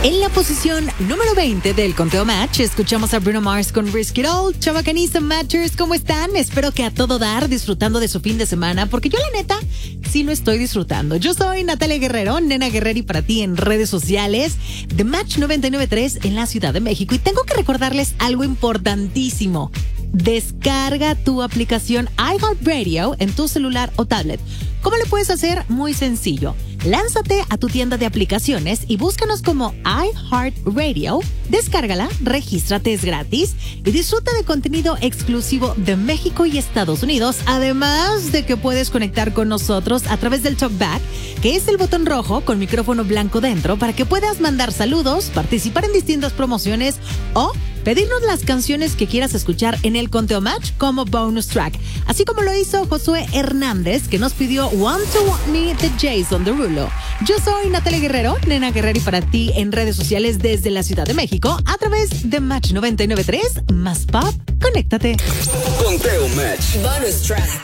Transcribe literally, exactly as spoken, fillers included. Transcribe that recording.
En la posición número veinte del conteo Match, escuchamos a Bruno Mars con Risk It All. Chavacanista Matchers, ¿cómo están? Espero que a todo dar, disfrutando de su fin de semana, porque yo la neta sí lo estoy disfrutando. Yo soy Natalia Guerrero, Nena Guerreri para ti en redes sociales de Match noventa y nueve punto tres en la Ciudad de México. Y tengo que recordarles algo importantísimo. Descarga tu aplicación iHeartRadio en tu celular o tablet. ¿Cómo lo puedes hacer? Muy sencillo. Lánzate a tu tienda de aplicaciones y búscanos como iHeartRadio. Descárgala, regístrate, es gratis y disfruta de contenido exclusivo de México y Estados Unidos. Además de que puedes conectar con nosotros a través del TalkBack, que es el botón rojo con micrófono blanco dentro, para que puedas mandar saludos, participar en distintas promociones o pedirnos las canciones que quieras escuchar en el conteo Match como bonus track. Así como lo hizo Josué Hernández, que nos pidió Want to Want Me de Jason Derulo. Yo soy Natalia Guerrero, Nena Guerreri para ti en redes sociales desde la Ciudad de México a través de Match noventa y nueve punto tres, más pop. Conéctate. Conteo Match. Bonus track.